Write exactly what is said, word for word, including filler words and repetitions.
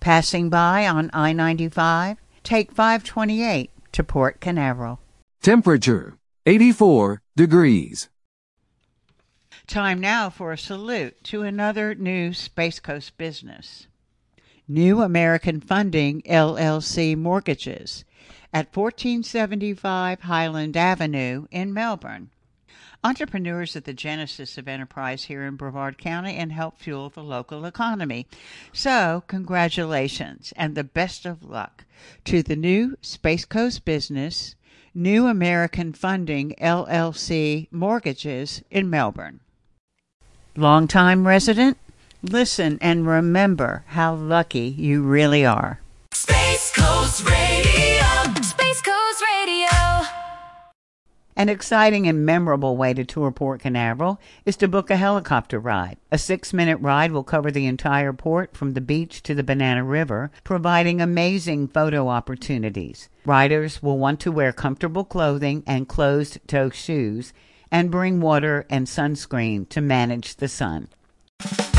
Passing by on I ninety-five, take five twenty-eight to Port Canaveral. Temperature, eighty-four degrees. Time now for a salute to another new Space Coast business. New American Funding, L L C Mortgages at fourteen seventy-five Highland Avenue in Melbourne. Entrepreneurs at the genesis of enterprise here in Brevard County and help fuel the local economy. So, congratulations and the best of luck to the new Space Coast business, New American Funding, L L C Mortgages in Melbourne. Longtime resident? Listen and remember how lucky you really are. Space Coast Radio. Space Coast Radio. An exciting and memorable way to tour Port Canaveral is to book a helicopter ride. A six-minute ride will cover the entire port from the beach to the Banana River, providing amazing photo opportunities. Riders will want to wear comfortable clothing and closed-toe shoes and bring water and sunscreen to manage the sun.